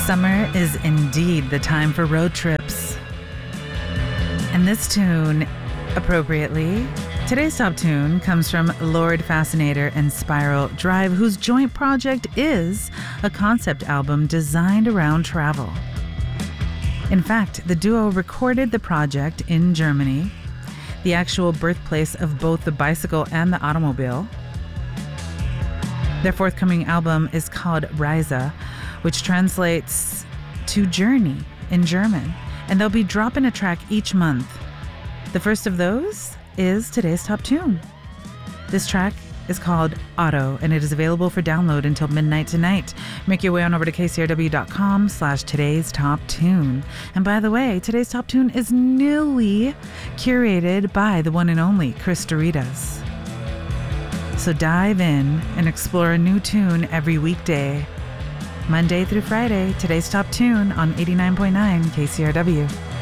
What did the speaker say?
Summer is indeed the time for road trips. And this tune, appropriately, today's top tune comes from Lord Fascinator and Spiral Drive, whose joint project is a concept album designed around travel. In fact, the duo recorded the project in Germany, the actual birthplace of both the bicycle and the automobile. Their forthcoming album is called Reise, which translates to journey in German, and they'll be dropping a track each month. The first of those is today's top tune. This track is called Auto, and it is available for download until midnight tonight. Make your way on over to kcrw.com/today's top tune. And by the way, today's top tune is newly curated by the one and only Chris Doritas. So dive in and explore a new tune every weekday. Monday through Friday, today's top tune on 89.9 KCRW.